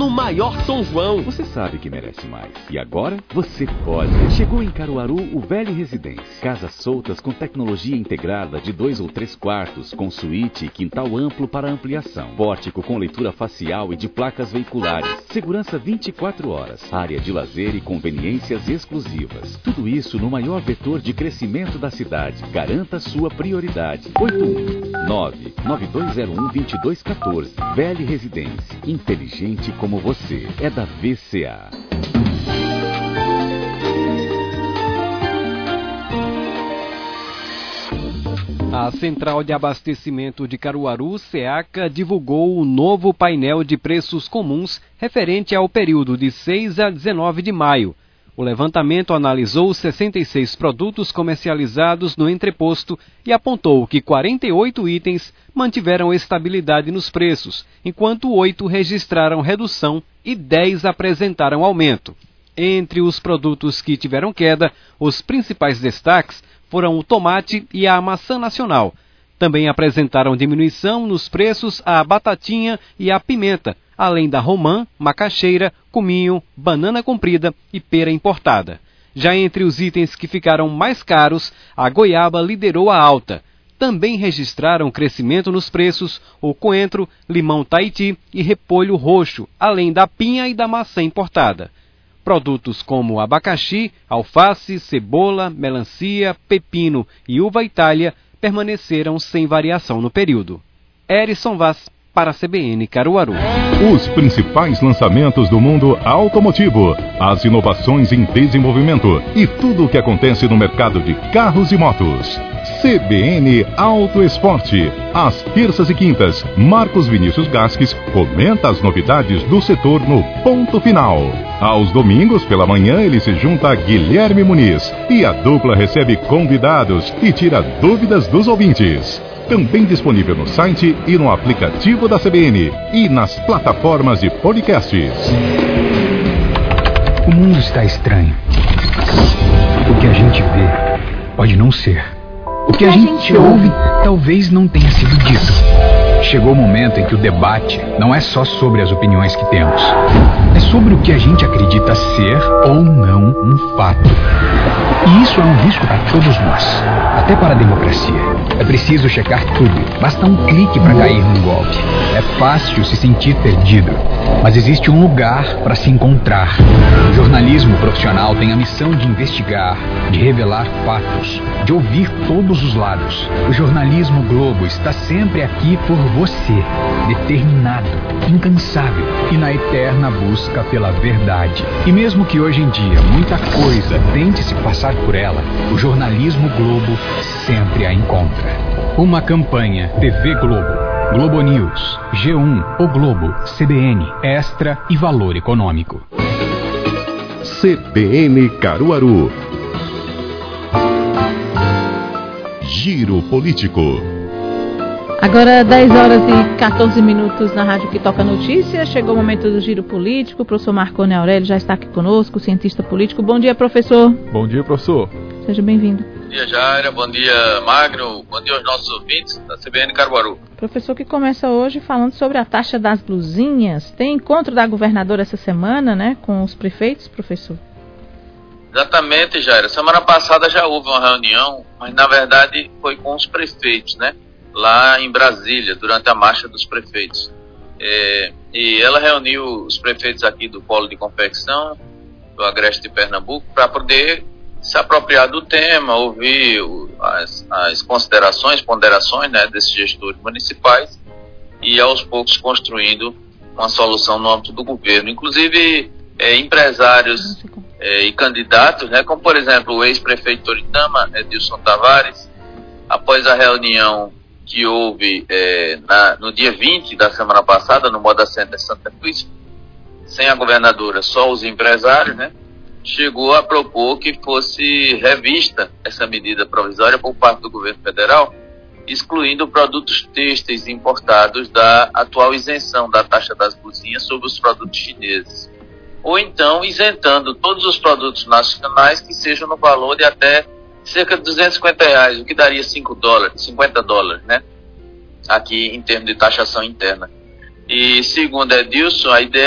no maior São João. Você sabe que merece mais. E agora, você pode. Chegou em Caruaru o Velho Residência. Casas soltas com tecnologia integrada de 2 ou 3 quartos, com suíte e quintal amplo para ampliação. Pórtico com leitura facial e de placas veiculares. Segurança 24 horas. Área de lazer e conveniências exclusivas. Tudo isso no maior vetor de crescimento da cidade. Garanta sua prioridade. 819-9201-2214. Velho Residência. Inteligente como você. É da VCA. A Central de Abastecimento de Caruaru, CEACA, divulgou o novo painel de preços comuns referente ao período de 6 a 19 de maio. O levantamento analisou 66 produtos comercializados no entreposto e apontou que 48 itens mantiveram estabilidade nos preços, enquanto 8 registraram redução e 10 apresentaram aumento. Entre os produtos que tiveram queda, os principais destaques foram o tomate e a maçã nacional. Também apresentaram diminuição nos preços a batatinha e a pimenta, além da romã, macaxeira, cominho, banana comprida e pera importada. Já entre os itens que ficaram mais caros, a goiaba liderou a alta. Também registraram crescimento nos preços o coentro, limão Tahiti e repolho roxo, além da pinha e da maçã importada. Produtos como abacaxi, alface, cebola, melancia, pepino e uva Itália permaneceram sem variação no período. Erison Vaz, para a CBN Caruaru. Os principais lançamentos do mundo automotivo, as inovações em desenvolvimento e tudo o que acontece no mercado de carros e motos. CBN Auto Esporte. Às terças e quintas, Marcos Vinícius Gasques comenta as novidades do setor no Ponto Final. Aos domingos, pela manhã, ele se junta a Guilherme Muniz e a dupla recebe convidados e tira dúvidas dos ouvintes. Também disponível no site e no aplicativo da CBN e nas plataformas de podcasts. O mundo está estranho. O que a gente vê pode não ser. O que a gente ouve talvez não tenha sido dito. Chegou o momento em que o debate não é só sobre as opiniões que temos. É sobre o que a gente acredita ser ou não um fato. E isso é um risco para todos nós, até para a democracia. É preciso checar tudo, basta um clique para cair num golpe. É fácil se sentir perdido, mas existe um lugar para se encontrar. O jornalismo profissional tem a missão de investigar, de revelar fatos, de ouvir todos os lados. O jornalismo Globo está sempre aqui por você, determinado, incansável e na eterna busca pela verdade. E mesmo que hoje em dia muita coisa tente se passar por ela, o jornalismo Globo sempre a encontra. Uma campanha TV Globo, Globo News, G1, O Globo, CBN, Extra e Valor Econômico. CBN Caruaru. Giro Político. Agora 10 horas e 14 minutos na Rádio que Toca Notícias. Chegou o momento do Giro Político. O professor Marconi Aurélio já está aqui conosco, cientista político. Bom dia, professor. Bom dia, professor. Seja bem-vindo. Bom dia, Jaira. Bom dia, Magno. Bom dia aos nossos ouvintes da CBN Caruaru. Professor, que começa hoje falando sobre a taxa das blusinhas. Tem encontro da governadora essa semana, né, com os prefeitos, professor? Exatamente, Jaira. Semana passada já houve uma reunião, mas na verdade foi com os prefeitos, né? Lá em Brasília, durante a marcha dos prefeitos. E ela reuniu os prefeitos aqui do Polo de Confecção, do Agreste de Pernambuco, para poder se apropriar do tema, ouvir as considerações, ponderações, né, desses gestores municipais e aos poucos construindo uma solução no âmbito do governo. Inclusive empresários e candidatos, né, como por exemplo o ex-prefeito de Toritama, Edilson Tavares, após a reunião que houve no dia 20 da semana passada, no Moda Center Santa Cruz, sem a governadora, só os empresários, né, chegou a propor que fosse revista essa medida provisória por parte do governo federal, excluindo produtos têxteis importados da atual isenção da taxa das blusinhas sobre os produtos chineses. Ou então isentando todos os produtos nacionais que sejam no valor de até cerca de R$250, o que daria $50, né? Aqui em termos de taxação interna. E segundo Edilson, a ideia